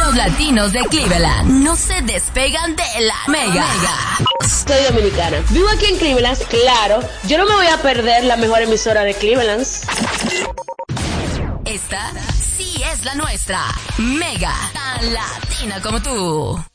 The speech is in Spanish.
Los latinos de Cleveland no se despegan de la Mega. Soy dominicana. Vivo aquí en Cleveland, claro. Yo no me voy a perder la mejor emisora de Cleveland. Esta sí es la nuestra. Mega, tan latina como tú.